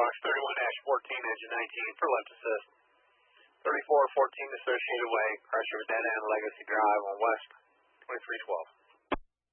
Fox 31-14, engine 19 for left assist. 3414 Associated Way, Chrysler Dead End Legacy Drive on West 2312.